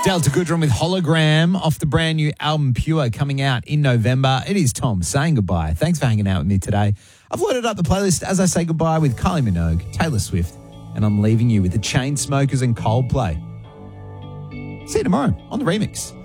Delta Goodrum with Hologram off the brand new album Pure coming out in November. It is Tom saying goodbye. Thanks for hanging out with me today. I've loaded up the playlist as I say goodbye with Kylie Minogue, Taylor Swift, and I'm leaving you with the Chainsmokers and Coldplay. See you tomorrow on The Remix.